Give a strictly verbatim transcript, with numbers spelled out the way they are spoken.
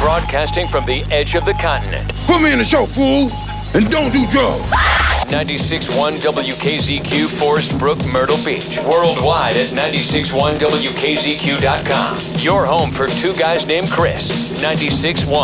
Broadcasting from the edge of the continent. Put me in the show, fool, and don't do drugs. ninety-six point one W K Z Q, Forest Brook, Myrtle Beach. Worldwide at ninety-six point one W K Z Q dot com. Your home for two guys named Chris. ninety-six point one.